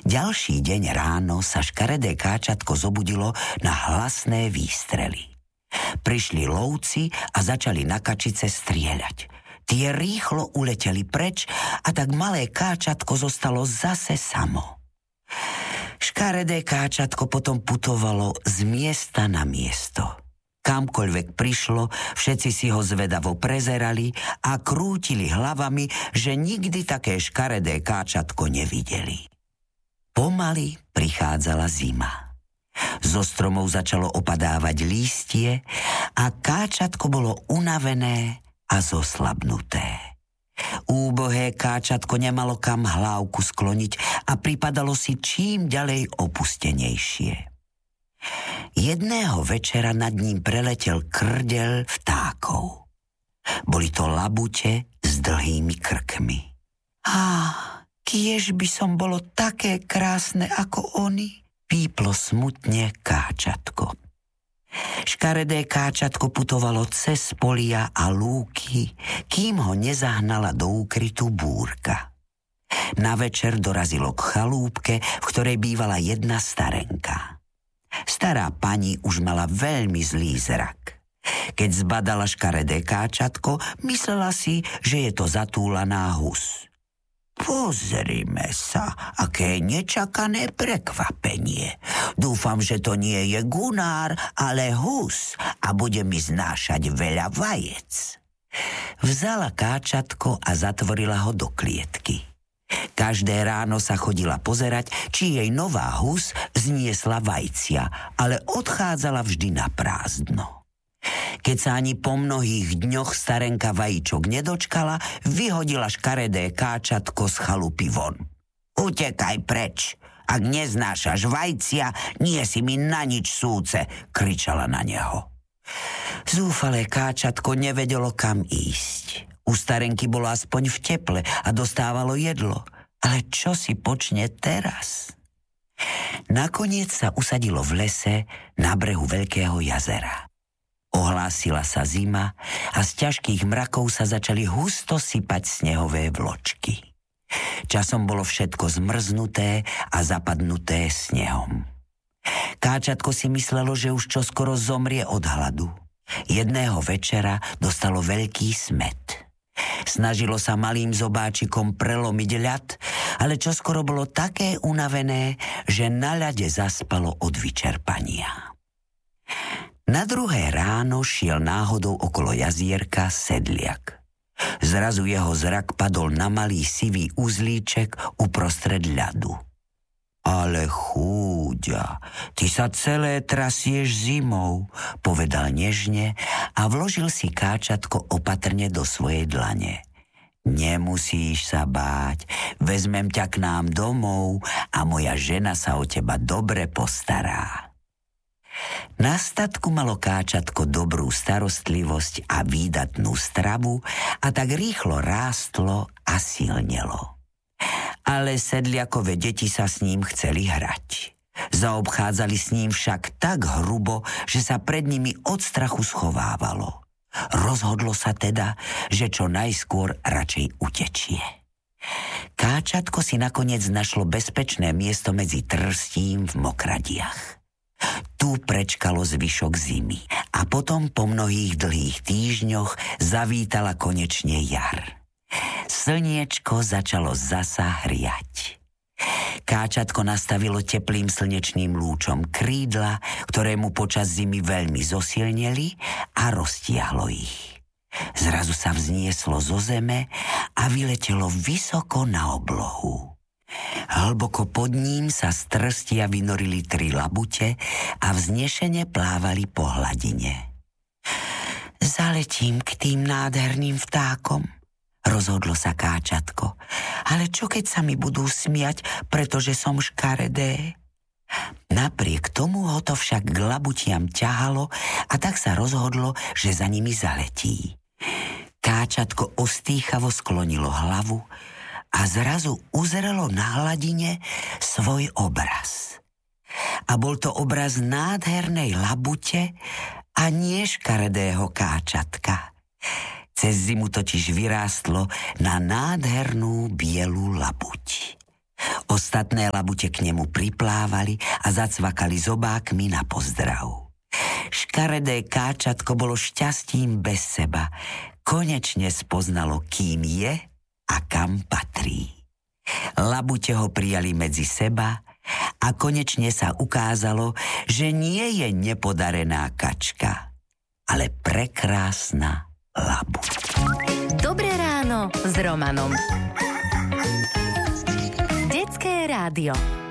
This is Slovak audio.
Ďalší deň ráno sa škaredé káčatko zobudilo na hlasné výstrely. Prišli lovci a začali na kačice strieľať. Tie rýchlo uleteli preč a tak malé káčatko zostalo zase samo. Škaredé káčatko potom putovalo z miesta na miesto. Kamkoľvek prišlo, všetci si ho zvedavo prezerali a krútili hlavami, že nikdy také škaredé káčatko nevideli. Pomaly prichádzala zima. Zo stromov začalo opadávať lístie a káčatko bolo unavené a zoslabnuté. Úbohé káčatko nemalo kam hlávku skloniť a pripadalo si čím ďalej opustenejšie. Jedného večera nad ním preletel krdeľ vtákov. Boli to labute s dlhými krkmi. Kiež by som bolo také krásne ako oni, píplo smutne káčatko. Škaredé káčatko putovalo cez polia a lúky, kým ho nezahnala do úkrytu búrka. Na večer dorazilo k chalúbke, v ktorej bývala jedna starenka. Stará pani už mala veľmi zlý zrak. Keď zbadala škaredé káčatko, myslela si, že je to zatúlaná hus. Pozrime sa, aké nečakané prekvapenie. Dúfam, že to nie je gunár, ale hus a bude mi znášať veľa vajec. Vzala káčatko a zatvorila ho do klietky. Každé ráno sa chodila pozerať, či jej nová hus zniesla vajcia, ale odchádzala vždy na prázdno. Keď sa ani po mnohých dňoch starenka vajíčok nedočkala, vyhodila škaredé káčatko z chalupy von. Utekaj preč, ak neznášaš vajcia, nie si mi na nič súce, kričala na neho. Zúfalé káčatko nevedelo, kam ísť. U starenky bolo aspoň v teple a dostávalo jedlo. Ale čo si počne teraz? Nakoniec sa usadilo v lese na brehu veľkého jazera. Ohlásila sa zima a z ťažkých mrakov sa začali husto sypať snehové vločky. Časom bolo všetko zmrznuté a zapadnuté snehom. Káčatko si myslelo, že už čoskoro zomrie od hladu. Jedného večera dostalo veľký smäd. Snažilo sa malým zobáčikom prelomiť ľad, ale čoskoro bolo také unavené, že na ľade zaspalo od vyčerpania. Na druhé ráno šiel náhodou okolo jazierka sedliak. Zrazu jeho zrak padol na malý sivý uzlíček uprostred ľadu. Ale chúďa, ty sa celé trasieš zimou, povedal nežne a vložil si káčatko opatrne do svojej dlane. Nemusíš sa báť, vezmem ťa k nám domov a moja žena sa o teba dobre postará. Na statku malo káčatko dobrú starostlivosť a výdatnú stravu a tak rýchlo rástlo a silnelo. Ale sedliakové deti sa s ním chceli hrať. Zaobchádzali s ním však tak hrubo, že sa pred nimi od strachu schovávalo. Rozhodlo sa teda, že čo najskôr radšej utečie. Káčatko si nakoniec našlo bezpečné miesto medzi trstím v mokradiach. Tu prečkalo zvyšok zimy a potom po mnohých dlhých týždňoch zavítala konečne jar. Slniečko začalo zasa hriať. Káčatko nastavilo teplým slnečným lúčom krídla, ktoré mu počas zimy veľmi zosilneli a roztiahlo ich. Zrazu sa vznieslo zo zeme a vyletelo vysoko na oblohu. Hlboko pod ním sa z trstia vynorili 3 labute a vznešene plávali po hladine. Zaletím k tým nádherným vtákom, rozhodlo sa káčatko. Ale čo keď sa mi budú smiať, pretože som škaredé? Napriek tomu ho to však k labutiam ťahalo a tak sa rozhodlo, že za nimi zaletí. Káčatko ostýchavo sklonilo hlavu a zrazu uzrelo na hladine svoj obraz. A bol to obraz nádhernej labute a nie škaredého káčatka. Cez zimu totiž vyrástlo na nádhernú bielu labuť. Ostatné labute k nemu priplávali a zacvakali zobákmi na pozdrav. Škaredé káčatko bolo šťastím bez seba. Konečne spoznalo, kým je a kam patrí. Labute ho prijali medzi seba a konečne sa ukázalo, že nie je nepodarená kačka, ale prekrásna labuť. Dobré ráno s Romanom. Detské rádio.